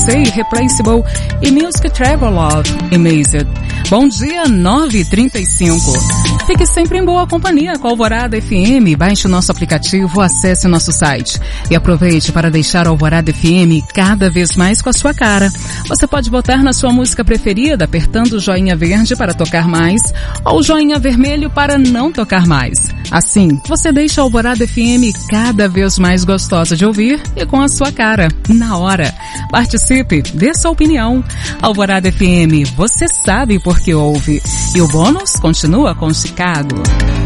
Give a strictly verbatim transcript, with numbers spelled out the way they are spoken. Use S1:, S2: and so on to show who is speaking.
S1: Stay, Replaceable e Music Travelogue, Amazed. Bom dia, nove e trinta e cinco. Fique sempre em boa companhia com a Alvorada F M. Baixe o nosso aplicativo, acesse o nosso site e aproveite para deixar a Alvorada F M cada vez mais com a sua cara. Você pode botar na sua música preferida apertando o joinha verde para tocar mais ou o joinha vermelho para não tocar mais. Assim, você deixa a Alvorada F M cada vez mais gostosa de ouvir e com a sua cara, na hora. Participe, dê sua opinião. Alvorada F M, você sabe por que ouve. E o bônus continua com o Chicago.